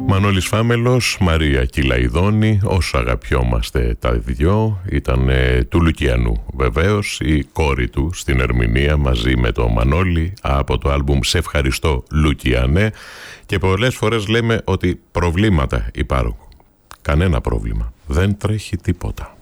Μανώλης Φάμελος, Μαρία Κυλαϊδόνη, όσο αγαπιόμαστε τα δυο, ήταν του Λουκιανού βεβαίως, η κόρη του στην ερμηνεία μαζί με τον Μανώλη από το άλμπουμ «Σε ευχαριστώ Λουκιανέ», και πολλές φορές λέμε ότι προβλήματα υπάρχουν. Κανένα πρόβλημα, δεν τρέχει τίποτα.